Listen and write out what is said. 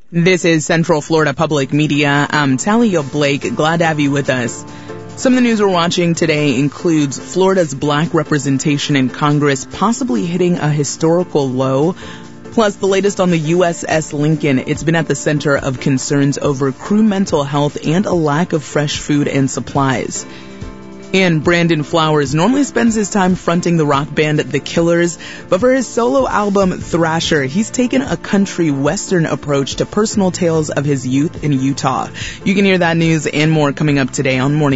This is Central Florida Public Media. I'm Talia Blake. Glad to have you with us. Some of the news we're watching today includes Florida's black representation in Congress possibly hitting a historical low. Plus, the latest on the USS Lincoln. It's been at the center of concerns over crew mental health and a lack of fresh food and supplies. And Brandon Flowers normally spends his time fronting the rock band The Killers, but for his solo album Thrasher, he's taken a country western approach to personal tales of his youth in Utah. You can hear that news and more coming up today on Morning